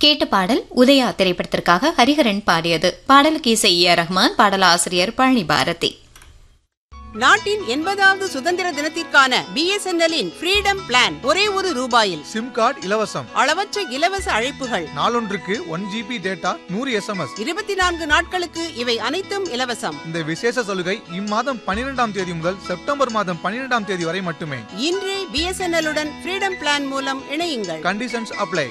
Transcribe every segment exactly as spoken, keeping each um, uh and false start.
கேட்ட பாடல் உதயா திரைப்படத்திற்காக ஹரிஹரன் பாடியது. பாடலுக்கு இசை ஏ ஆர் ரஹ்மான், பாடல் ஆசிரியர் பழனி பாரதி. நாட்டின் எண்பதாவது சுதந்திர தினத்திற்கான B S N L freedom plan ஒரே ஒரு ரூபாயில். சிம் கார்டு இலவசம். அளவற்ற இலவச அழைப்புகள். நாளொன்றுக்கு ஒன் ஜிபி டேட்டா, நூறு எஸ் எம் எஸ். இருபத்தி நான்கு நாட்களுக்கு இவை அனைத்தும் இலவசம். இந்த விசேஷ சலுகை இம்மாதம் பன்னிரெண்டாம் தேதி முதல் செப்டம்பர் மாதம் பன்னிரெண்டாம் தேதி வரை மட்டுமே. இன்றே பி எஸ் என் எல் உடன் ஃப்ரீடம் பிளான் மூலம் இணையுங்கள். Conditions apply.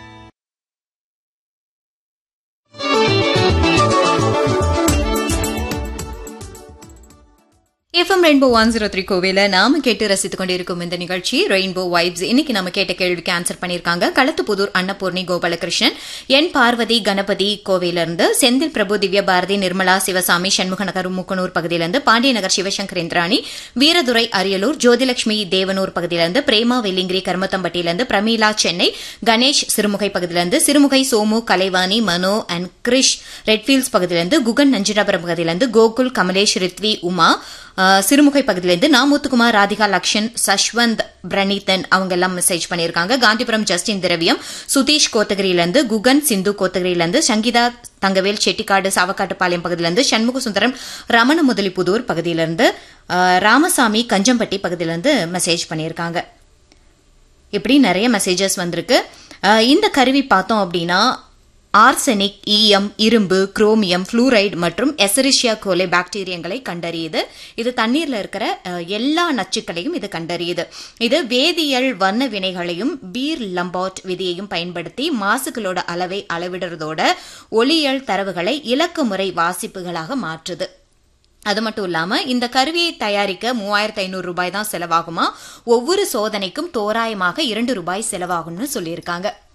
FM rainbow one zero three கோவில நாம கேட்டு ரசித்துக் கொண்டிருக்கும் இந்த நிகழ்ச்சி ரெயின்போ வைப்ஸ். இன்னைக்கு நம்ம கேட்ட கேள்விக்கு ஆன்சர் பண்ணிருக்காங்க களத்துப்புதூர் அன்னபூர்ணி கோபாலகிருஷ்ணன், என் பார்வதி கணபதி கோவிலிருந்து, செந்தில் பிரபு, திவ்ய பாரதி, நிர்மலா, சிவசாமி, சண்முகநகர் முக்கனூர் பகுதியிலிருந்து, பாண்டியநகர் சிவசங்கர் இந்திராணி, வீரதுரை அரியலூர், ஜோதிலட்சுமி தேவனூர் பகுதியிலிருந்து, பிரேமா வெல்லிங்கிரி கருமத்தம்பட்டியிலிருந்து, பிரமீளா சென்னை, கணேஷ் சிறுமுகை பகுதியிலிருந்து, சிறுமுகை சோமு, கலைவாணி, மனோ அண்ட் கிரிஷ் ரெட்ஃபீல்ட்ஸ் பகுதியிலிருந்து, குகன் நஞ்சிராபுரம் பகுதியிலிருந்து, கோகுல், கமலேஷ், ரித்வி, உமா சிறுமுகை பகுதியிலிருந்து, நாமூத்துக்குமார், ராதிகா, லக்ஷன், சஷ்வந்த், பிரணீதன் அவங்க எல்லாம் மெசேஜ் பண்ணியிருக்காங்க. காந்திபுரம் ஜஸ்டின் திரவியம், சுதீஷ் கோத்தகிரியிலிருந்து, குகன் சிந்து கோத்தகிரியிலிருந்து, சங்கீதா தங்கவேல் செட்டிக்காடு சாவக்காட்டுப்பாளையம் பகுதியிலிருந்து, சண்முக சுந்தரம் ரமண முதலிப்புதூர் பகுதியிலிருந்து, ராமசாமி கஞ்சம்பட்டி பகுதியிலிருந்து மெசேஜ் பண்ணியிருக்காங்க. இப்படி நிறைய மெசேஜஸ் வந்திருக்கு. இந்த கருவி பார்த்தோம் அப்படின்னா ஆர்செனிக், ஈயம், இரும்பு, குரோமியம், புளூரைடு மற்றும் எசரிஷியா கோலே பாக்டீரியங்களை கண்டறியுது. இது தண்ணீர்ல இருக்கிற எல்லா நச்சுக்களையும் இது கண்டறியுது. இது வேதியியல் வண்ண வினைகளையும் பீர் லம்பார்ட் விதியையும் பயன்படுத்தி மாசுகளோட அளவை அளவிடுறதோட ஒளியியல் தரவுகளை இலக்கு முறை வாசிப்புகளாக மாற்றுது. அது மட்டும் இல்லாம இந்த கருவியை தயாரிக்க மூவாயிரத்தி ஐநூறு ரூபாய் தான் செலவாகுமா. ஒவ்வொரு சோதனைக்கும் தோராயமாக இரண்டு ரூபாய் செலவாகும்னு சொல்லியிருக்காங்க.